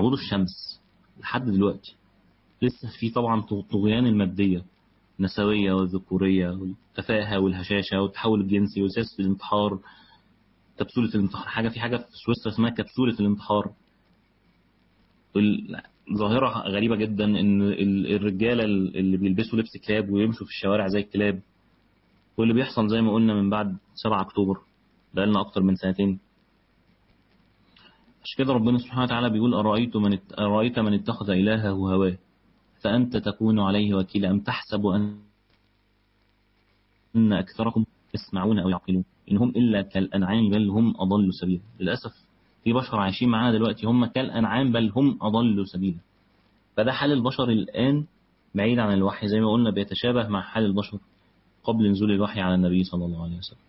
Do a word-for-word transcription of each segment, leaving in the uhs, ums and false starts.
بيعبدوا الشمس لحد دلوقتي. لسه في طبعا طغيان المادية النسوية والذكورية والتفاهة والهشاشة والتحول الجنسي وسياسة الانتحار، كبسولة الانتحار. حاجة في حاجة في سويسرا اسمها كبسولة الانتحار. ظاهرة غريبة جدا ان الرجالة اللي بيلبسوا لبس كلاب ويمشوا في الشوارع زي الكلاب، واللي بيحصل زي ما قلنا من بعد سبعة أكتوبر بقالنا أكتر من سنتين. عشان كده ربنا سبحانه وتعالى بيقول أرأيت من أرأيت من اتخذ إلهه هواه فأنت تكون عليه وكيلا أم تحسب أن أن أكثركم يسمعون أو يعقلون إن هم إلا كالأنعام بل هم أضل سبيلا. للأسف في بشر عايشين معانا دلوقتي هم كالأنعام بل هم أضل سبيلا. فده حال البشر الآن بعيد عن الوحي، زي ما قلنا بيتشابه مع حال البشر قبل نزول الوحي على النبي صلى الله عليه وسلم.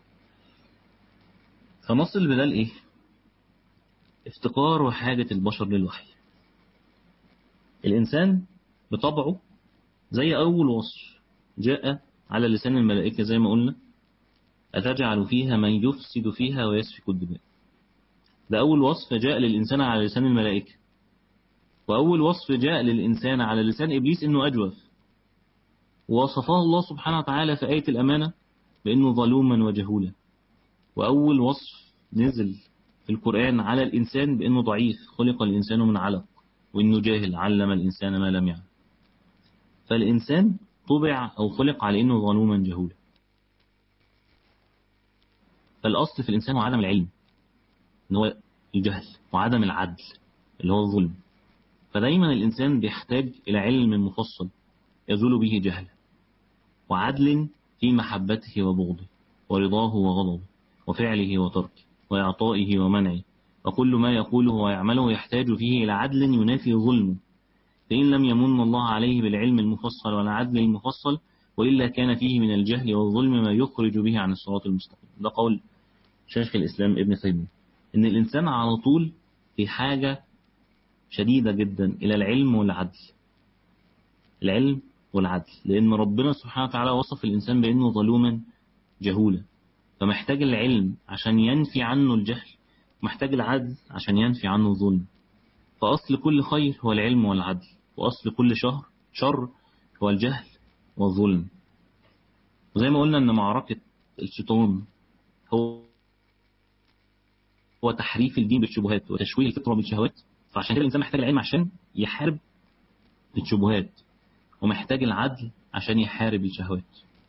فنص البدال إيه؟ افتقار وحاجة البشر للوحي. الإنسان بطبعه زي أول وصف جاء على لسان الملائكة زي ما قلنا أتجعل فيها من يفسد فيها ويسفك الدماء. ده أول وصف جاء للإنسان على لسان الملائكة. وأول وصف جاء للإنسان على لسان إبليس إنه أجوف، ووصفه الله سبحانه وتعالى في آية الأمانة بأنه ظلوما وجهولا. وأول وصف نزل في القرآن على الإنسان بأنه ضعيف، خلق الإنسان من علق، وإنه جاهل، علم الإنسان ما لم يعلم. فالإنسان طبع أو خلق على إنه ظلوما جهولا. فالأصل في الإنسان هو عدم العلم، إن هو الجهل، وعدم العدل اللي هو الظلم. فدايما الإنسان بيحتاج إلى علم مفصل يزول به جهله، وعدل في محبته وبغضه، ورضاه وغضبه، وفعله وتركه، وإعطائه ومنعه. وكل ما يقوله ويعمله يحتاج فيه إلى عدل ينافي ظلمه، فإن لم يمن الله عليه بالعلم المفصل والعدل المفصل وإلا كان فيه من الجهل والظلم ما يخرج به عن الصراط المستقيم. ده قول شيخ الإسلام ابن تيمية، إن الإنسان على طول في حاجة شديدة جدا إلى العلم والعدل. العلم والعدل، لأن ربنا سبحانه وتعالى وصف الإنسان بأنه ظلوما جهولا، فمحتاج العلم عشان ينفي عنه الجهل، محتاج العدل عشان ينفي عنه الظلم. فأصل كل خير هو العلم والعدل، وأصل كل شر شر هو الجهل والظلم. وزي ما قلنا أن معركة الشيطان هو هو تحريف الدين بالشبهات وتشويه الفطرة بالشهوات. فعشان كده الإنسان محتاج العلم عشان يحارب الشبهات، ومحتاج العدل عشان يحارب الشهوات.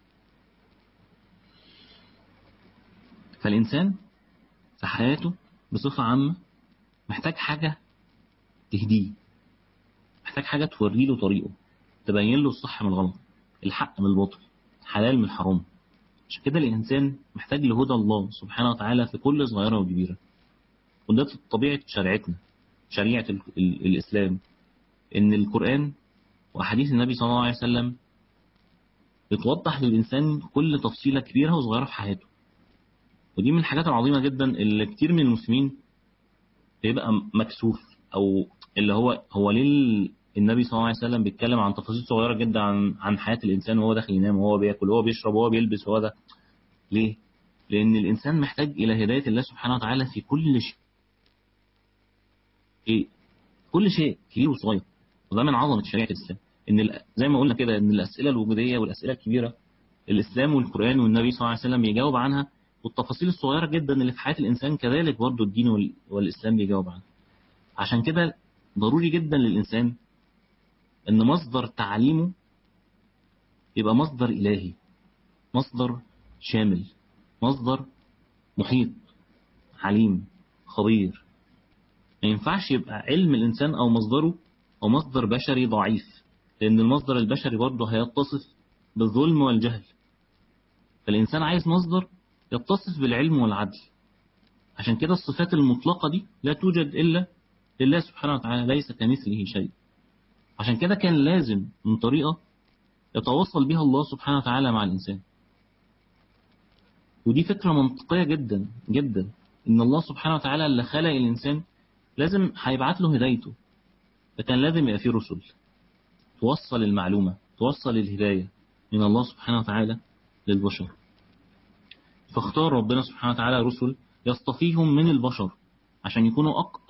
فالإنسان في حياته بصفة عامة محتاج حاجة تهديه، محتاج حاجة توري له طريقه، تبين له الصح من الغلط، الحق من الباطل، الحلال من الحرام. عشان كده الإنسان محتاج لهدى الله سبحانه وتعالى في كل صغيرة وكبيرة. وده طبيعة شريعتنا، شريعة ال ال الإسلام، إن القرآن وأحاديث النبي صلى الله عليه وسلم بتوضح للإنسان كل تفصيلة كبيرة وصغيرة في حياته. ودي من الحاجات العظيمة جدا اللي كتير من المسلمين بيبقى مكسوف، أو اللي هو هو ليه النبي صلى الله عليه وسلم بيتكلم عن تفاصيل صغيرة جدا عن عن حياة الإنسان وهو داخل ينام وهو بياكل وهو بيشرب وهو بيلبس وهو ده. ليه؟ لأن الإنسان محتاج إلى هداية الله سبحانه وتعالى في كل شيء، كل شيء كبير وصغير. وده من عظمة شريعة الإسلام، إن زي ما قلنا كده إن الأسئلة الوجودية والأسئلة الكبيرة الإسلام والقرآن والنبي صلى الله عليه وسلم بيجاوب عنها، والتفاصيل الصغيرة جدا اللي في حياة الإنسان كذلك برضو الدين والإسلام بيجاوب عنها. عشان كده ضروري جدا للإنسان إن مصدر تعليمه يبقى مصدر إلهي، مصدر شامل، مصدر محيط عليم خبير. ما ينفعش يبقى علم الإنسان أو مصدره أو مصدر بشري ضعيف، لأن المصدر البشري برضه هيتصف بالظلم والجهل. فالإنسان عايز مصدر يتصف بالعلم والعدل. عشان كده الصفات المطلقة دي لا توجد إلا لله سبحانه وتعالى، ليس كمثله شيء. عشان كده كان لازم من طريقة يتواصل بها الله سبحانه وتعالى مع الإنسان. ودي فكرة منطقية جدا جدا، إن الله سبحانه وتعالى اللي خلق الإنسان لازم هيبعت له هدايته، فكان لازم يبقى فيه رسل توصل المعلومة، توصل الهداية من الله سبحانه وتعالى للبشر. فاختار ربنا سبحانه وتعالى رسل يصطفيهم من البشر عشان يكونوا أق